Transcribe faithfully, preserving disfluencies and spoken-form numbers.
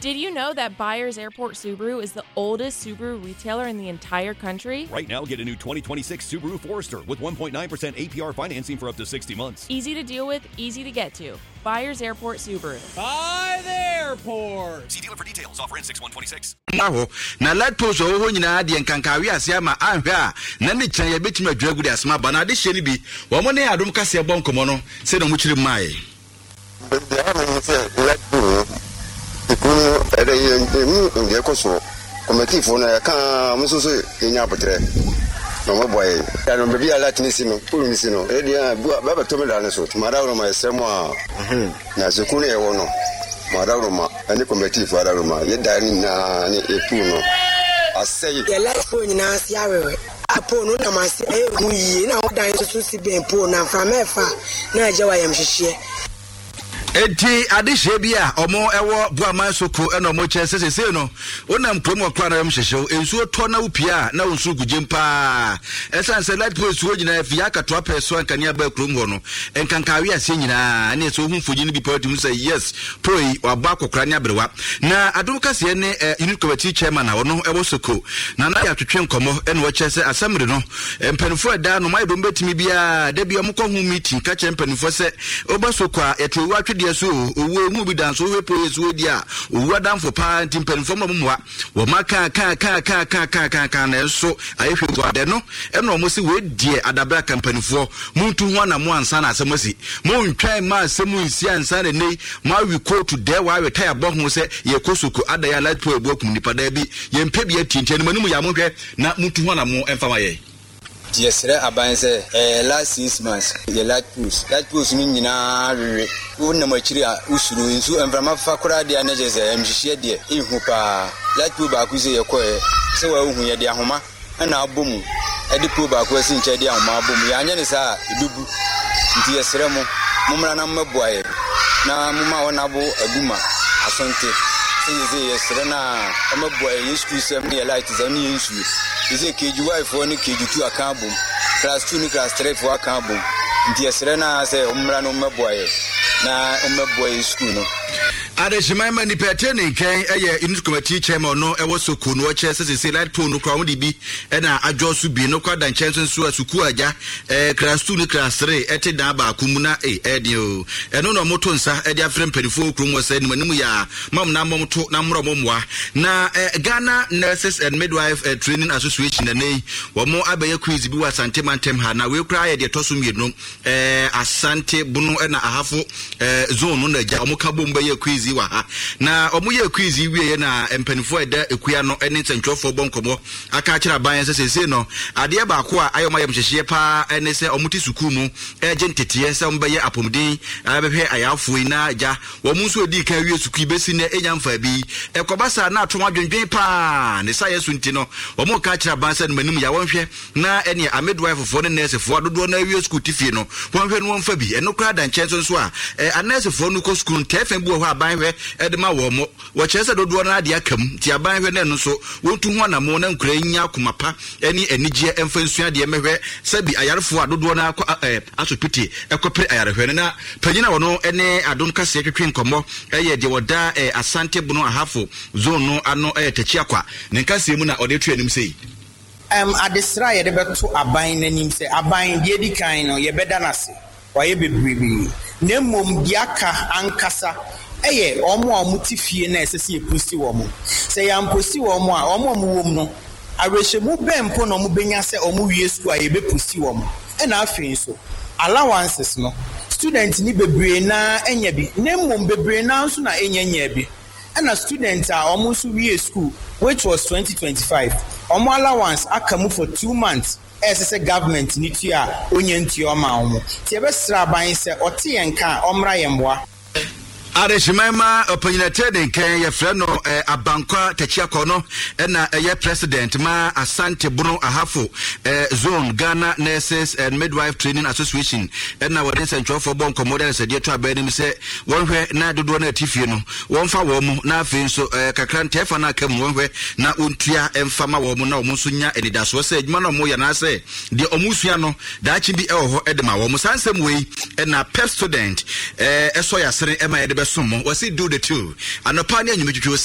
Did you know that Byers Airport Subaru is the oldest Subaru retailer in the entire country? Right now, get a new twenty twenty-six Subaru Forester with one point nine percent A P R financing for up to sixty months. Easy to deal with, easy to get to. Byers Airport Subaru. By the airport. See dealer for details. Offer in six one twenty-six. Na let post o ho nyina de nkankawe ase ama anhwe a na ne kyan ye betimi adwagu de asma ba na de hye ni bi wo mo ne adom kase e bon komo no se na mo kire mai. The having said let go. People at the Yakoso, committee for a car, Musso, in Yapotre. No boy, I don't be a Latinissimo, Pulisino, Edia, Baba Tomilanaso, Mararoma, Samoa, Nazukune, Ono, Mararoma, and the committee for Aroma, yet dining a puno. I say, the last one in our Sierra. Upon Namasi, we now die to see being poor now from Efa, Naja, I am she. Enti adihye bia omo ewo buaman soko eno omo chese sese no wonam promo kra na yam hyehyew ensuo to na upia na wonsu gujempa esan se light post wo nyina afia akato apeso ankania ba krom ho no enkankawe ase nyina na eso humfoji ni bi party say yes proi waba akokra ne abrewa na adom kase ne unit committee chairman na wono ewo soko na na ya twetwe nkomo eno wo chese assembly no empanfo da no mai dom betimi bia da bia mko hu meeting ka champion se obasoko a eto atwe so owo mu bi dan so we praise we dia owo dan for pa timpen fo mamwa wo maka ka ka ka ka ka ka ka na so ayehwe go de no e no mo si we die adabra company fo muntu ho na mo ansa na asemasi mo ntwan ma asemu nsi ansa na nei ma we ko to de wa retire bo ho se ye kosuko adaya light po ebu akum nipa da bi ye mpe bi atintia no manum ya mo hwe na muntu ho na mo emfa ma ye. Yes, Aban said, eh, last six months, the light push. Light push mean in our Unamachiria, Usuru, and from Fakura, the Anajas, and she dear, in Hoopa, light pull back with your coy, so we had their homa, and our boom, Eddie pull back was in Chedia, my boom, Yanisa, Dubu, dear Seremo, Mumana Maboy, na Muma Wanabo, a boomer, Asante. Yes, Serena, I'm a boy, you squeeze seventy light is any issue. Is a K G Y for any K G two a carbon, class two, class three for a carbon. Dear Serena, say, Umrano, my boy, na my boy is school. Adeshima ni peteni kan eye unit committee chairman no e woso ko no chese se light pole no kwa wodi bi e na adwosu bi no kwa dan chenso so asuku aja eh class two ni class three ete dan ba kumuna eh edi o e no no moto nsa e dia frem pedifo krum wo se ni manimu ya mam na momto na mro momwa na Ghana Nurses and Midwife uh, Training Association na nei wo mo abaye quiz bi wa Asante Mantem ha na we kra ye de toso mienu eh Asante bunu e na ahafo eh zone no na ja omo ka bomba ye quiz wa ha na omuye quiz wie na empanifo eda ekua no ene ntwofo bonkomo aka akira ban se sese no ade ba ko a ayoma yem hyehye pa ene se omuti suku mu eje ntete se ombaye apomdin abehwe ayafo ina ja wo mu so edi ka wie suku besi na enyamfa bi ekobasa na atoma adwendwen pa ne sa yesu nti no wo mu ka akira ban se no manim ya wonhwe na ene a midwife fo ne nurse fo dodo na wie suku tifie no wonhwe no wonfa bi eno kra dan chenso so a a nurse fo no ko school tefen bu ho aban hwe edema wo mo wo chese dodo na ade akam ti aban hwe ne no so wontu ho na mo na nkura nya akomapa eni enigye emfa nsua de mehwe sabi ayarefo adodo na asopiti ekopre ayarehwe na panyina wo no ene adon kase twetwe nkomo eye de woda Asante bunu ahafo zone no ano techi akwa ne kase mu na ode twa anim sei em adesra ye de beto aban nanim se aban de di kan no ye beda nase waye bebribi ne mom diaka ankasa eye omo a mutifie na esese epusi wo mo se ya mposi wo mo a omo mo wom no arehemu bempo no mo benya se omo wie school a ye bepusi wo mo e na afin so allowances no student ni bebre na enya bi ne mom bebre na nso na enya nya bi and a student a omo so wie school which was twenty twenty-five omo allowance akamu for two months S S government ni tia onye o ma omo ti ebe sra ban se ote yenka omra yemboa Adeshima opinionated kan ye frɛ no abankwa tachiako no na ye president ma Asante Bunu ahafo zone Ghana Nurses and Midwife Training Association na wodin central for bon commodity se de to abani mi se wonhwe na dodo na atifie no wonfa wo mu na afi so kakra ntefa na kam wonhwe na ontua emfa ma wo mu na wo mu so nya enidaso se adwuma no mo ya na se de omusua no daachi bi e wo ho edema wo mu sansem wei na pep student eh eso ya sere ema ye de besom wo se do the two anopa ne anyumetwetwe